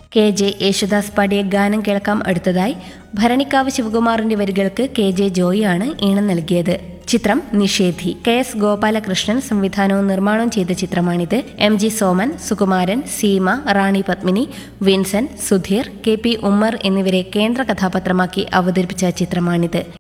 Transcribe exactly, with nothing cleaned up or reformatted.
K J Yesudas പാടിയ ഗാനം കേൾക്കാം. അടുത്തതായി ഭരണിക്കാവ് ശിവകുമാറിന്റെ വരികൾക്ക് കെ ജെ ജോയിയാണ് ഈണം നൽകിയത്. ചിത്രം നിഷേധി. കെ എസ് ഗോപാലകൃഷ്ണൻ സംവിധാനവും നിർമ്മാണവും ചെയ്ത ചിത്രമാണിത്. എം ജി സോമൻ, സുകുമാരൻ, സീമ, റാണി Padmini, Vincent, Sudheer, K P Ummer എന്നിവരെ കേന്ദ്ര കഥാപാത്രമാക്കി അവതരിപ്പിച്ച ചിത്രമാണിത്.